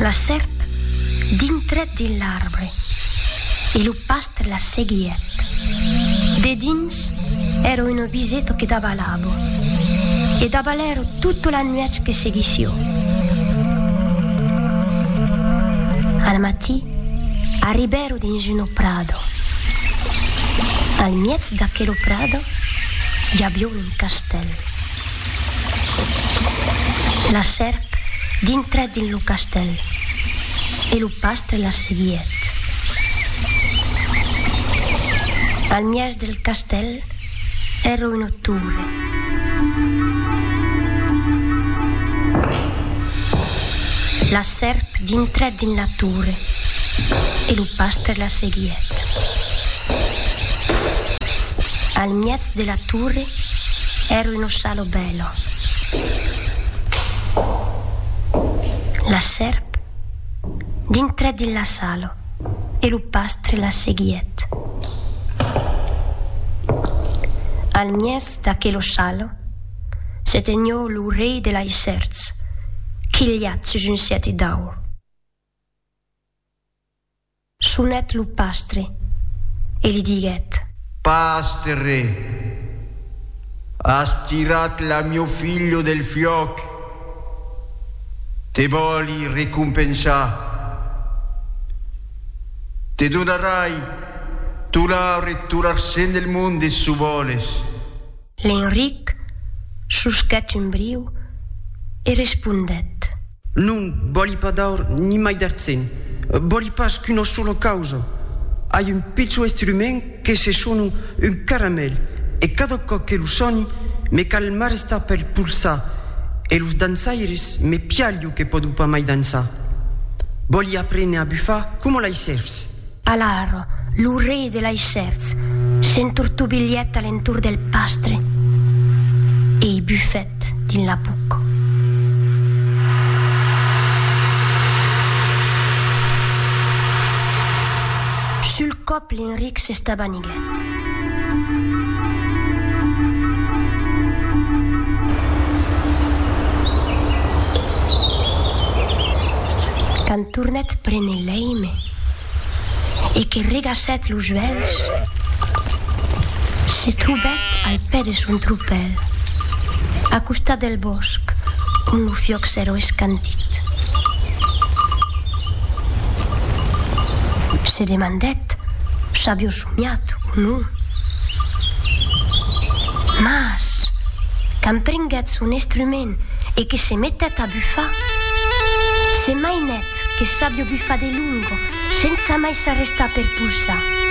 La serpe dintret din l'arbre e lo pastre la seguiet. De dins era un bisetto che dava l'abo e dava l'ero tutto la nuec che seguisio. Al matì arribero dins uno prado. Al miez d'aquello prado hi havia un castell. La serpe dintret din lo castell e lo pastre la seguiet. Al miez del castell era una torre. La serpe dintret din la torre e lo pastre la seguiet. Al miez della torre era uno salo bello. La serpe dintret din la salo e lo pastre la seguiet. Al miez d'aquello salo se tegnò lo re della Iserz, chigliat su un siete d'aur. Sunet lo pastre e gli diguet: Pastere, has tirat la mio figlio del fioc, te voli ricompensar. Te donarai tu l'aur e tu l'arsen del mondo su voles. L'Enric susquet un briu e rispondet: Non voli pas d'aur ni mai d'arsen, voli pas qu'una sola causa. Hai un piccolo strumento che se suona un caramel e cada cop che lo suoni me calmare sta per pulsare e los danzaires me piaglio che podo pas mai danzare. Voli apprendere a buffare come la Iserz. Alaro, lo re della Iserz, s'enturtubiglietta all'entour del pastre e i buffet din la bucco. Sul cop l'Enric se stava niguet. Can tornet prene l'eime e che regasset lo svels, se trobet al pè de son tropel, a costat del bosc, on lo fioc s'ero escantit. Se demandet s'aviò somiat o no. Mas, can prenguet son instrument e che se mettet a buffar, se mai net che s'aviò buffar de lungo, senza mai s'arrestar per pulsar.